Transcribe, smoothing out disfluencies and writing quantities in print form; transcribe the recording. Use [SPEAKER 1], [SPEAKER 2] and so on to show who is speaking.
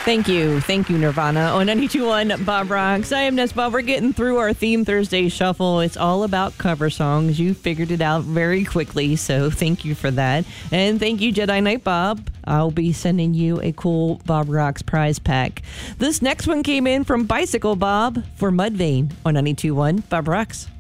[SPEAKER 1] Thank you. Thank you, Nirvana. On 92.1 Bob Rocks. I am Nespa. We're getting through our Theme Thursday shuffle. It's all about cover songs. You figured it out very quickly, so thank you for that. And thank you, Jedi Knight Bob. I'll be sending you a cool Bob Rocks prize pack. This next one came in from Bicycle Bob for Mudvayne on 92.1 Bob Rocks.